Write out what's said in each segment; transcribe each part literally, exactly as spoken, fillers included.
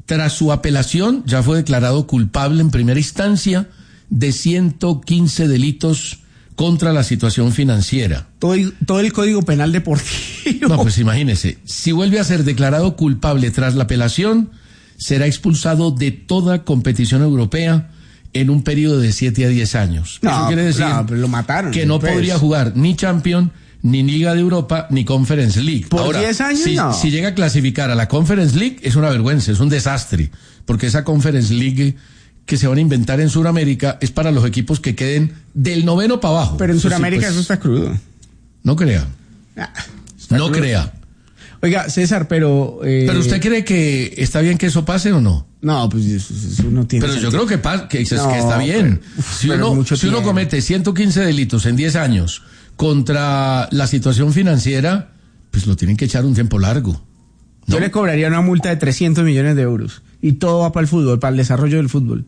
tras su apelación, ya fue declarado culpable en primera instancia de ciento quince delitos contra la situación financiera. Todo, todo el Código Penal Deportivo. No, pues imagínese, si vuelve a ser declarado culpable tras la apelación, será expulsado de toda competición europea en un periodo de siete a diez años. No, Eso quiere decir no, pero lo mataron, que no pues. podría jugar ni Champions, ni Liga de Europa, ni Conference League. ¿Por Ahora, diez años? si, No. si llega a clasificar a la Conference League, es una vergüenza, es un desastre, porque esa Conference League que se van a inventar en Sudamérica es para los equipos que queden del noveno para abajo. Pero en Eso Sudamérica sí, pues, eso está crudo. No crea. Ah, está No crudo. crea. Oiga, César, pero... Eh, ¿Pero usted cree que está bien que eso pase o no? No, pues eso, eso no tiene Pero yo sentido. creo que, pa- que, es- No, que está bien. pero- si pero uno, mucho si uno tiempo. comete ciento quince delitos en diez años contra la situación financiera, pues lo tienen que echar un tiempo largo. ¿no? Yo le cobraría una multa de trescientos millones de euros. Y todo va para el fútbol, para el desarrollo del fútbol.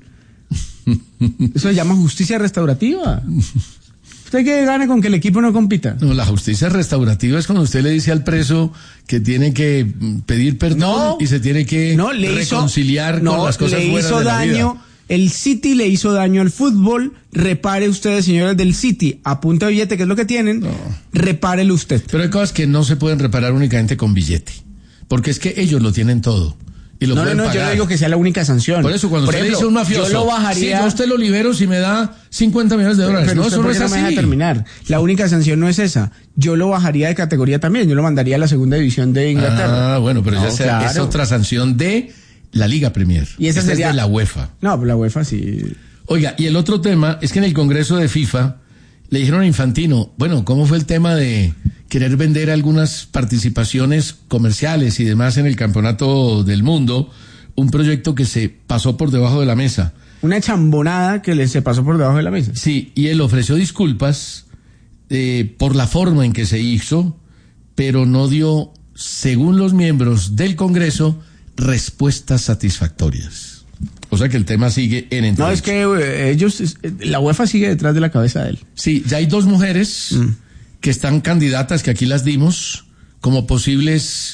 Eso se llama justicia restaurativa. ¿Usted qué gana con que el equipo no compita? No, la justicia restaurativa es cuando usted le dice al preso que tiene que mm, pedir perdón No, y se tiene que no, le reconciliar hizo, con no, las cosas le buenas hizo de la daño, vida. el City le hizo daño al fútbol, repare ustedes, señores del City, a punta de billete, que es lo que tienen, No. repárelo usted. Pero hay cosas que no se pueden reparar únicamente con billete, porque es que ellos lo tienen todo. Y lo No, no, pueden no, yo pagar. no digo que sea la única sanción. Por eso, cuando Por usted ejemplo, le dice a un mafioso, yo lo bajaría... sí, yo a usted lo libero si me da cincuenta millones de dólares. Pero No, usted, eso no ¿por es qué no me deja así. terminar? La única sanción no es esa. Yo lo bajaría de categoría también. Yo lo mandaría a la segunda división de Inglaterra. Ah, bueno, pero No, ya sea, es claro. otra sanción de la Liga Premier. Y esa Esta sería- es de la UEFA. No, pero la UEFA sí. Oiga, y el otro tema es que en el Congreso de FIFA le dijeron a Infantino, bueno, ¿cómo fue el tema de querer vender algunas participaciones comerciales y demás en el Campeonato del Mundo? Un proyecto que se pasó por debajo de la mesa. Una chambonada que le se pasó por debajo de la mesa. Sí, y él ofreció disculpas eh, por la forma en que se hizo, pero no dio, según los miembros del Congreso, respuestas satisfactorias. O sea que el tema sigue en entredicho. No, es que eh, ellos, es- eh, la UEFA sigue detrás de la cabeza de él. Sí, ya hay dos mujeres Mm. que están candidatas, que aquí las dimos, como posibles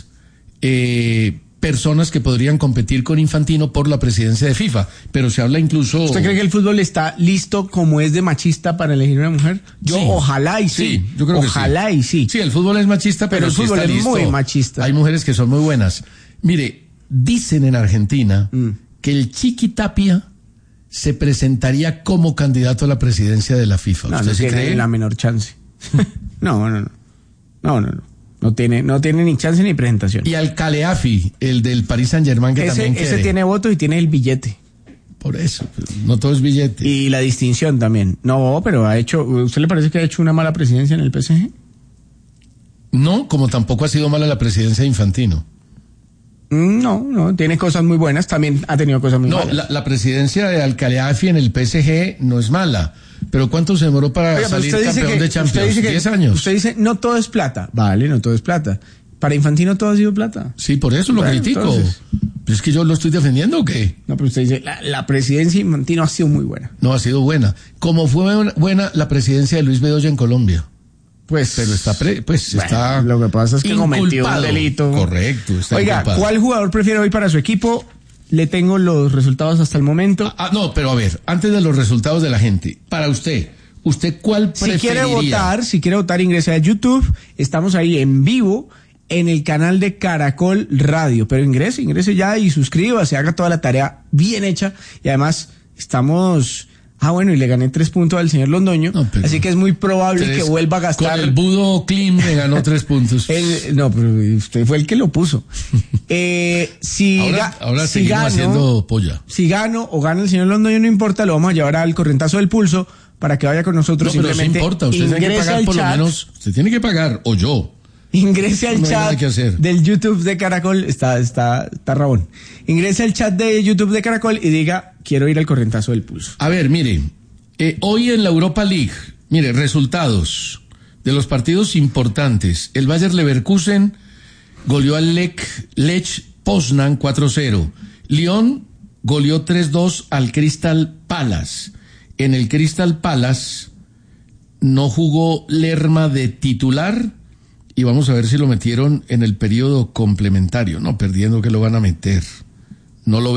eh, personas que podrían competir con Infantino por la presidencia de FIFA. Pero se habla incluso... ¿Usted cree que el fútbol está listo como es de machista para elegir una mujer? Yo Sí. ojalá y sí. Sí, yo creo que sí. Ojalá y sí. Sí, el fútbol es machista, pero, Pero el sí fútbol está es listo. muy machista. Hay mujeres que son muy buenas. Mire, dicen en Argentina Mm. que el Chiqui Tapia se presentaría como candidato a la presidencia de la FIFA. No, ¿Usted no sí tiene cree? la menor chance. no, no, no. No, no, no. No tiene, no tiene ni chance ni presentación. Y al Caleafi, el del Paris Saint-Germain, que Ese, también ese quiere. tiene voto y tiene el billete. Por eso, no todo es billete. Y la distinción también. No, pero ha hecho, ¿usted le parece que ha hecho una mala presidencia en el P S G? No, como tampoco ha sido mala la presidencia de Infantino. Mm, No, no, tiene cosas muy buenas, también ha tenido cosas muy No, malas. la, la presidencia de Al-Khaliafi en el P S G no es mala. Pero ¿cuánto se demoró para Oiga, pero salir usted dice campeón que- de Champions? usted dice que- ¿Diez años? Usted dice, no todo es plata. Vale, no todo es plata. Para Infantino todo ha sido plata. Sí, por eso lo Bueno, critico. entonces- ¿Pero es que yo lo estoy defendiendo o qué? No, pero usted dice, la, la presidencia de Infantino ha sido muy buena. No, ha sido buena. Como fue buena- buena la presidencia de Luis Bedoya en Colombia. Pues, Pero está, pre- pues bueno, está lo que pasa es que cometió un inculpado. delito. Correcto, está Oiga, inculpado. ¿cuál jugador prefiere hoy para su equipo? Le tengo los resultados hasta el momento. Ah, no, pero a ver, antes de los resultados de la gente, para usted, ¿usted cuál Si preferiría? quiere votar, si quiere votar, ingrese a YouTube. Estamos ahí en vivo en el canal de Caracol Radio. Pero ingrese, ingrese ya y suscríbase, haga toda la tarea bien hecha. Y además, estamos... Ah, bueno, y le gané tres puntos al señor Londoño. No, pero- así que es muy probable Tres- que vuelva a gastar... Con el Budo Clean me ganó tres puntos. El- no, pero usted fue el que lo puso. Eh, si ahora ga- ahora si seguimos gano, haciendo polla. si gano o gana el señor Londoño, no importa, lo vamos a llevar al correntazo del pulso para que vaya con No, nosotros. pero sí Simplemente importa, usted tiene que ingrese pagar al por lo chat, menos, usted tiene que pagar, o yo. ingrese al No hay nada chat que hacer. del YouTube de Caracol, está, está, está rabón. Ingrese al chat de YouTube de Caracol y diga, quiero ir al correntazo del pulso. A ver, mire, eh, hoy en la Europa League, mire, resultados de los partidos importantes. El Bayer Leverkusen goleó al Lech, Lech Poznan cuatro cero. Lyon goleó tres dos al Crystal Palace. En el Crystal Palace no jugó Lerma de titular y vamos a ver si lo metieron en el periodo complementario. No, perdiendo que lo van a meter. No lo